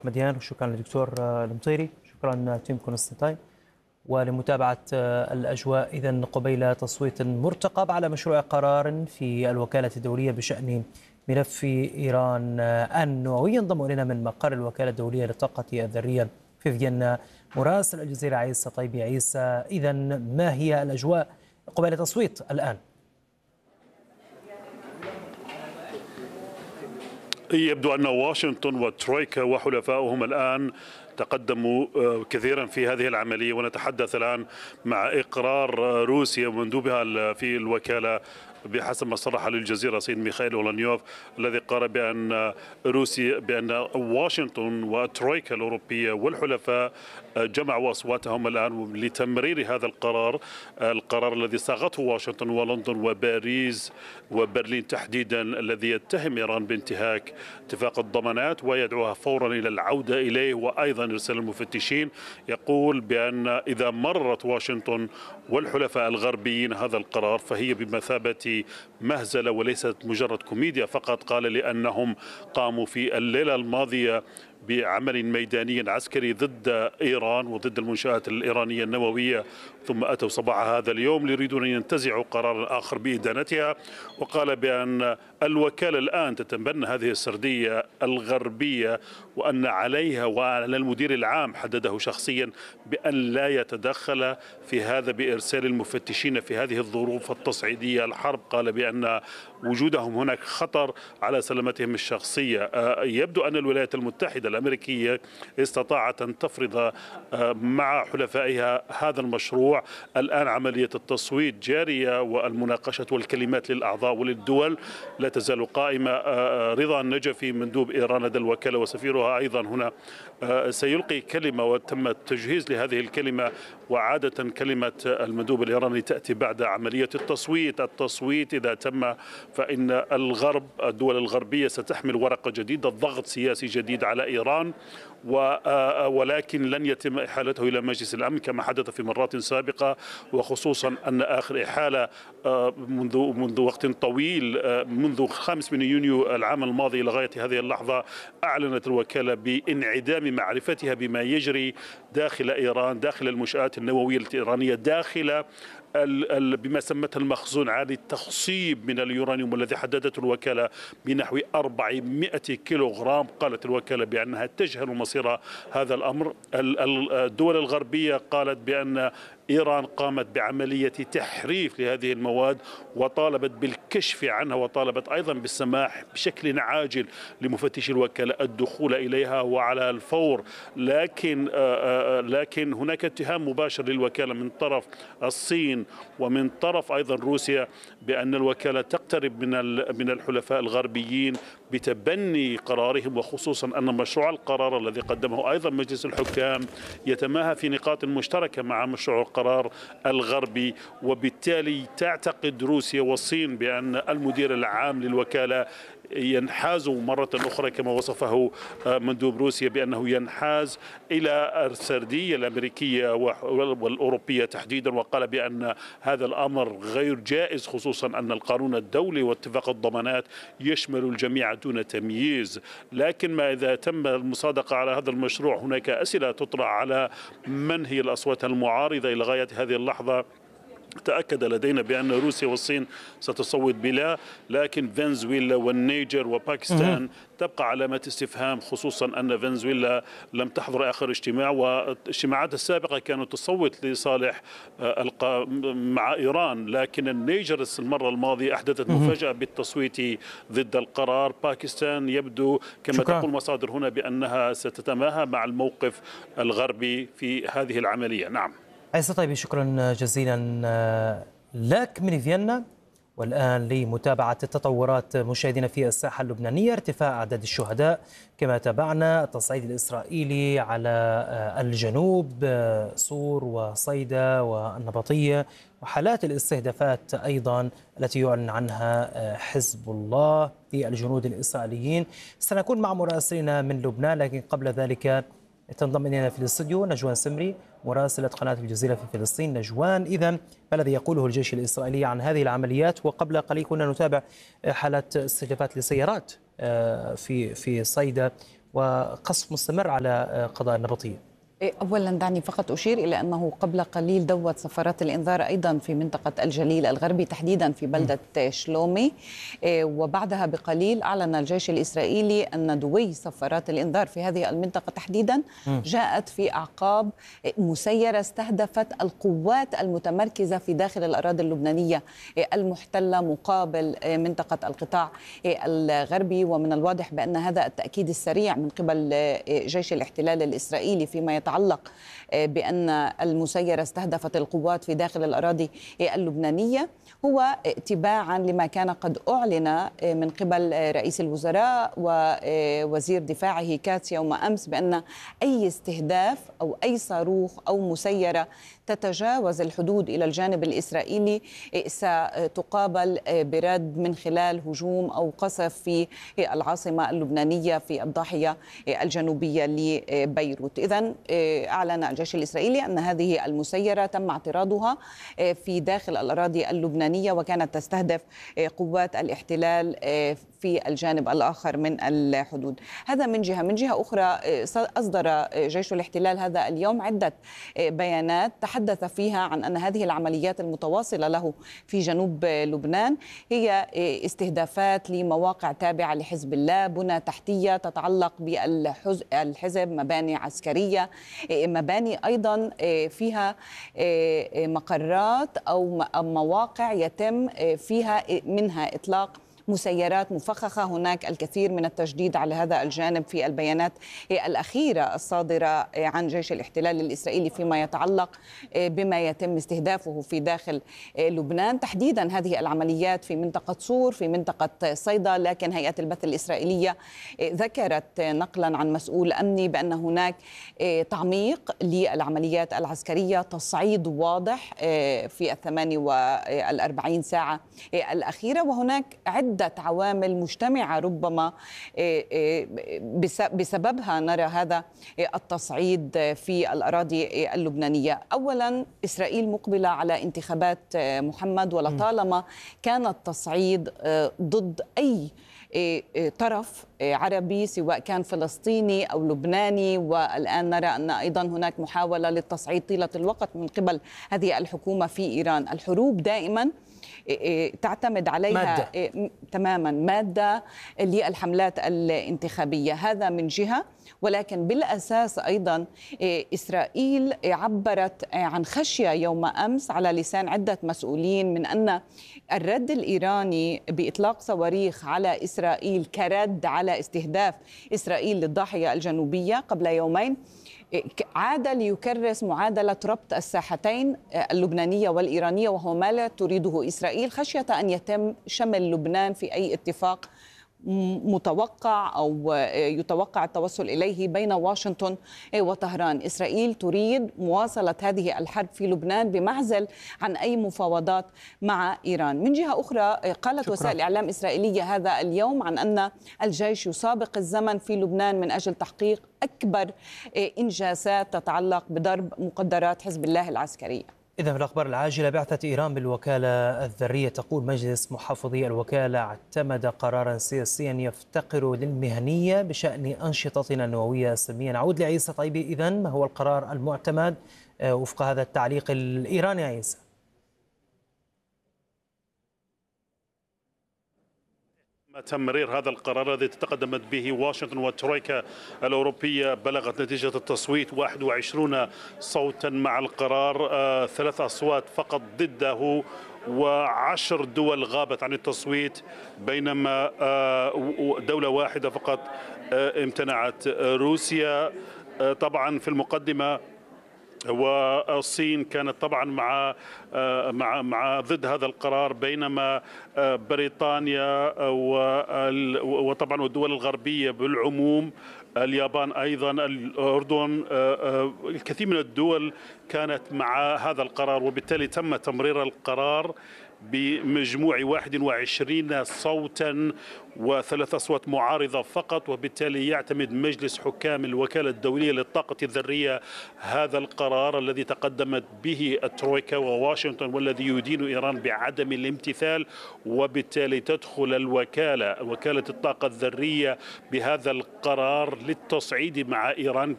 مديان، وشكرا للدكتور المطيري، شكرا تيم كونستانتين. ولمتابعة الأجواء إذن قبيل تصويت مرتقب على مشروع قرار في الوكالة الدولية بشأن ملف إيران النووي، ينضم إلينا من مقر الوكالة الدولية للطاقة الذرية في فيينا مراسل الجزيرة عيسى طيبي. عيسى، إذن ما هي الأجواء قبيل تصويت الآن؟ يبدو أن واشنطن وترويكا وحلفائهم الآن تقدموا كثيرا في هذه العملية، ونتحدث الآن مع إقرار روسيا ومندوبها في الوكالة بحسب ما صرح للجزيرة سيد ميخائيل أولانيوف، الذي قال بأن واشنطن وترويكا الأوروبية والحلفاء جمعوا أصواتهم الآن لتمرير هذا القرار الذي صاغته واشنطن ولندن وباريس وبرلين تحديدا، الذي يتهم إيران بانتهاك اتفاق الضمانات ويدعوها فورا إلى العودة إليه، وأيضا إرسال المفتشين. يقول بأن إذا مرت واشنطن والحلفاء الغربيين هذا القرار فهي بمثابة مهزلة وليست مجرد كوميديا فقط. قال لأنهم قاموا في الليلة الماضية بعمل ميداني عسكري ضد إيران وضد المنشآت الإيرانية النووية، ثم أتوا صباح هذا اليوم يريدون أن ينتزعوا قرارا آخر بإدانتها. وقال بأن الوكالة الآن تتبنى هذه السردية الغربية، وأن عليها وعلى المدير العام حدده شخصيا بأن لا يتدخل في هذا بإرسال المفتشين في هذه الظروف التصعيدية الحرب. قال بأن وجودهم هناك خطر على سلامتهم الشخصية. يبدو أن الولايات المتحدة الأمريكية استطاعت أن تفرض مع حلفائها هذا المشروع. الآن عملية التصويت جارية والمناقشة والكلمات للأعضاء وللدول لا تزال قائمة. رضا النجفي مندوب إيران لدى الوكالة وسفيرها أيضا هنا سيلقي كلمة، وتم التجهيز لهذه الكلمة، وعادة كلمة المندوب الإيراني تأتي بعد عملية التصويت إذا تم فإن الدول الغربية ستحمل ورقة جديدة، ضغط سياسي جديد على إيران، ولكن لن يتم إحالته إلى مجلس الأمن كما حدث في مرات سابقة، وخصوصا أن آخر إحالة منذ وقت طويل، منذ 5 من يونيو العام الماضي لغاية هذه اللحظة، أعلنت الوكالة بانعدام معرفتها بما يجري داخل إيران، داخل المنشآت النووية الإيرانية، داخل بما سمته المخزون عالي التخصيب من اليورانيوم، والذي حددته الوكالة بنحو 400 كيلوغرام. قالت الوكالة بأنها تجهل مصير هذا الأمر. الدول الغربية قالت بأن إيران قامت بعملية تحريف لهذه المواد وطالبت بالكشف عنها، وطالبت أيضا بالسماح بشكل عاجل لمفتشي الوكالة الدخول إليها وعلى الفور. لكن هناك اتهام مباشر للوكالة من طرف الصين ومن طرف أيضا روسيا بأن الوكالة تقترب من الحلفاء الغربيين بتبني قرارهم، وخصوصا أن مشروع القرار الذي قدمه أيضا مجلس الحكام يتماهى في نقاط مشتركة مع مشروع القرار الغربي. وبالتالي تعتقد روسيا والصين بأن المدير العام للوكالة ينحاز مرة أخرى كما وصفه مندوب روسيا بأنه ينحاز إلى السردية الأمريكية والأوروبية تحديدا، وقال بأن هذا الأمر غير جائز، خصوصا أن القانون الدولي واتفاق الضمانات يشمل الجميع دون تمييز. لكن ما إذا تم المصادقة على هذا المشروع هناك أسئلة تطرح على من هي الأصوات المعارضة إلى غاية هذه اللحظة. تأكد لدينا بأن روسيا والصين ستصوت بلا، لكن فنزويلا والنيجر وباكستان تبقى علامة استفهام، خصوصا أن فنزويلا لم تحضر آخر اجتماع، والاجتماعات السابقة كانت تصوت لصالح مع إيران، لكن النيجر المرة الماضية أحدثت مفاجأة بالتصويت ضد القرار. باكستان يبدو كما تقول مصادر هنا بأنها ستتماهى مع الموقف الغربي في هذه العملية. نعم عيسى طيبي، شكرا جزيلا لك من فيينا. والآن لمتابعة التطورات مشاهدينا في الساحة اللبنانية، ارتفاع أعداد الشهداء كما تابعنا، التصعيد الإسرائيلي على الجنوب، صور وصيدا والنبطية، وحالات الاستهدافات أيضا التي يعلن عنها حزب الله للجنود الإسرائيليين. سنكون مع مراسلنا من لبنان، لكن قبل ذلك تنضم إلينا في الاستوديو نجوان سمري مراسلة قناة الجزيرة في فلسطين. نجوان، إذن ما الذي يقوله الجيش الإسرائيلي عن هذه العمليات؟ وقبل قليل كنا نتابع حالات استهدافات لسيارات في صيدا وقصف مستمر على قضاء النبطية. أولا دعني فقط أشير إلى أنه قبل قليل دوت سفارات الإنذار أيضا في منطقة الجليل الغربي تحديدا في بلدة شلومي، وبعدها بقليل أعلن الجيش الإسرائيلي أن دوي سفارات الإنذار في هذه المنطقة تحديدا جاءت في أعقاب مسيرة استهدفت القوات المتمركزة في داخل الأراضي اللبنانية المحتلة مقابل منطقة القطاع الغربي. ومن الواضح بأن هذا التأكيد السريع من قبل جيش الاحتلال الإسرائيلي فيما يتعلق بأن المسيرة استهدفت القوات في داخل الأراضي اللبنانية هو اتباعا لما كان قد أعلن من قبل رئيس الوزراء ووزير دفاعه كاتس يوم أمس بأن أي استهداف أو أي صاروخ أو مسيرة تتجاوز الحدود إلى الجانب الإسرائيلي ستقابل برد من خلال هجوم أو قصف في العاصمة اللبنانية في الضاحية الجنوبية لبيروت. إذن أعلن الجيش الإسرائيلي أن هذه المسيرة تم اعتراضها في داخل الأراضي اللبنانية وكانت تستهدف قوات الاحتلال في الجانب الآخر من الحدود. هذا من جهة. من جهة أخرى أصدر جيش الاحتلال هذا اليوم عدة بيانات تحدث فيها عن أن هذه العمليات المتواصلة له في جنوب لبنان هي استهدافات لمواقع تابعة لحزب الله، بنى تحتية تتعلق بالحزب، مباني عسكرية، مباني أيضا فيها مقرات أو مواقع يتم فيها منها إطلاق مسيرات مفخخة. هناك الكثير من التشديد على هذا الجانب في البيانات الأخيرة الصادرة عن جيش الاحتلال الإسرائيلي فيما يتعلق بما يتم استهدافه في داخل لبنان، تحديدا هذه العمليات في منطقة صور، في منطقة صيدا. لكن هيئة البث الإسرائيلية ذكرت نقلا عن مسؤول أمني بأن هناك تعميق للعمليات العسكرية، تصعيد واضح في 48 ساعة الأخيرة، وهناك عدة عوامل مجتمعة ربما بسببها نرى هذا التصعيد في الأراضي اللبنانية. أولا إسرائيل مقبلة على انتخابات محمد، ولطالما كان التصعيد ضد أي طرف عربي سواء كان فلسطيني أو لبناني، والآن نرى أن أيضا هناك محاولة للتصعيد طيلة الوقت من قبل هذه الحكومة في إيران. الحروب دائما تعتمد عليها تماما مادة للحملات الانتخابية، هذا من جهة. ولكن بالأساس أيضا إسرائيل عبرت عن خشية يوم أمس على لسان عدة مسؤولين من أن الرد الإيراني بإطلاق صواريخ على إسرائيل كرد على استهداف إسرائيل للضاحية الجنوبية قبل يومين عاد ليكرس معادلة ربط الساحتين اللبنانية والإيرانية، وهو ما لا تريده إسرائيل خشية أن يتم شمل لبنان في أي اتفاق متوقع أو يتوقع التوصل إليه بين واشنطن وطهران. إسرائيل تريد مواصلة هذه الحرب في لبنان بمعزل عن أي مفاوضات مع إيران. من جهة أخرى قالت وسائل الإعلام الإسرائيلية هذا اليوم عن أن الجيش يسابق الزمن في لبنان من أجل تحقيق أكبر إنجازات تتعلق بضرب مقدرات حزب الله العسكرية. إذا في الأخبار العاجلة، بعثة إيران بالوكالة الذرية تقول مجلس محافظي الوكالة اعتمد قرارا سياسيا يفتقر للمهنية بشأن أنشطتنا النووية السلمية. نعود لعيسى طيبي. إذن ما هو القرار المعتمد وفق هذا التعليق الإيراني عيسى؟ تمرير هذا القرار الذي تقدمت به واشنطن والترويكا الأوروبية بلغت نتيجة التصويت 21 صوتا مع القرار، 3 أصوات فقط ضده، و10 دول غابت عن التصويت، بينما دولة واحدة فقط امتنعت، روسيا. طبعا في المقدمة والصين كانت طبعا مع ضد هذا القرار، بينما بريطانيا وطبعا والدول الغربية بالعموم، اليابان أيضا، الأردن، الكثير من الدول كانت مع هذا القرار، وبالتالي تم تمرير القرار بمجموع 21 صوتا و3 أصوات معارضة فقط، وبالتالي يعتمد مجلس حكام الوكالة الدولية للطاقة الذرية هذا القرار الذي تقدمت به الترويكا وواشنطن والذي يدين إيران بعدم الامتثال، وبالتالي تدخل وكالة الطاقة الذرية بهذا القرار للتصعيد مع إيران